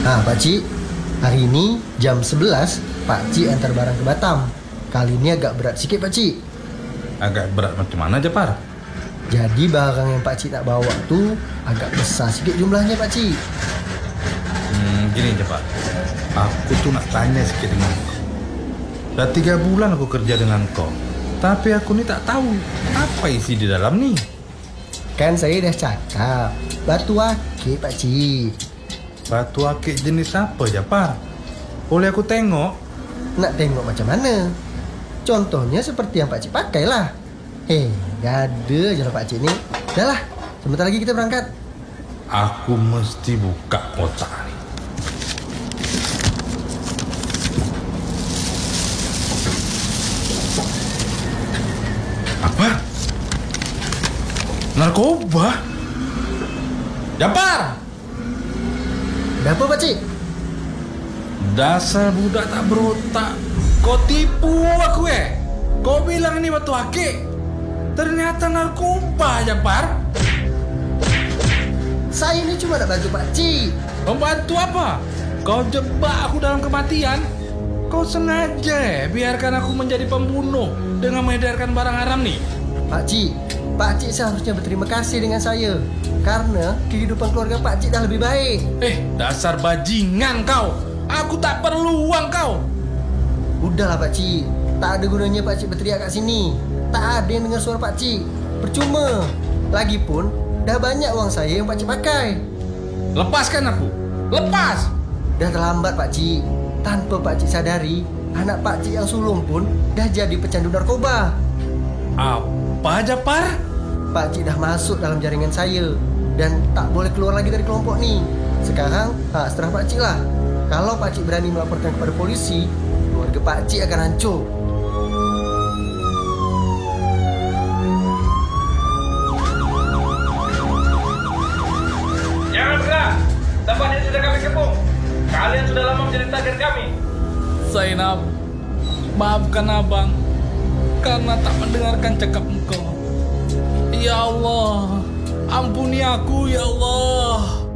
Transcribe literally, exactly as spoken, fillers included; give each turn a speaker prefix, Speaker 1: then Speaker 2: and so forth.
Speaker 1: Ah, Pak Cik, hari ini jam sebelas Pak Cik antar barang ke Batam. Kali ini agak berat sikit Pak Cik.
Speaker 2: Agak berat macam mana, Japar?
Speaker 1: Jadi barang yang Pak Cik nak bawa tu agak besar sikit jumlahnya Pak Cik.
Speaker 2: Hmm, gini Japar, aku tuh nak tanya sikit dengan kau. Dah tiga bulan aku kerja dengan kau, tapi aku ni tak tahu apa isi di dalam ni.
Speaker 1: Kan saya dah cakap, batu akik Pak Cik.
Speaker 2: Batu akik jenis apa, Japar? Boleh aku tengok?
Speaker 1: Nak tengok macam mana? Contohnya seperti yang Pak Cik pakai lah. Hei, gada je lah Pak Cik ni. Dah lah, sebentar lagi kita berangkat.
Speaker 2: Aku mesti buka kotak ni. Apa? Narkoba? Japar!
Speaker 1: Dah apa Pak Cik?
Speaker 2: Dasar budak tak berotak. Kau tipu aku eh. Kau bilang ini batu akik, ternyata narkoba, Japar.
Speaker 1: Saya ni cuma nak bantu Pak Cik.
Speaker 2: Membantu apa? Kau jebak aku dalam kematian. Kau sengaja eh biarkan aku menjadi pembunuh dengan mengedarkan barang haram nih.
Speaker 1: Pak Cik, Pak Cik seharusnya berterima kasih dengan saya, karena kehidupan keluarga Pak Cik dah lebih baik.
Speaker 2: Eh, dasar bajingan kau. Aku tak perlu uang kau.
Speaker 1: Udahlah Pak Cik, tak ada gunanya Pak Cik berteriak kat sini. Tak ada yang dengar suara Pak Cik. Percuma. Lagipun, dah banyak uang saya yang Pak Cik pakai.
Speaker 2: Lepaskan aku. Lepas.
Speaker 1: Dah terlambat Pak Cik. Tanpa Pak Cik sadari, anak Pak Cik yang sulung pun dah jadi pecandu narkoba.
Speaker 2: Apa, Japar?
Speaker 1: Pak Cik dah masuk dalam jaringan saya dan tak boleh keluar lagi dari kelompok ni. Sekarang, ha, seterah Pak Cik lah. Kalau Pak Cik berani melaporkan kepada polisi, keluarga Pak Cik akan hancur.
Speaker 3: Jangan bergerak. Tempatnya sudah kami kepung. Kalian sudah lama menjadi target kami.
Speaker 2: Zainab, maafkan abang karena tak mendengarkan cakap engkau. Ya Allah, ampuni aku ya Allah.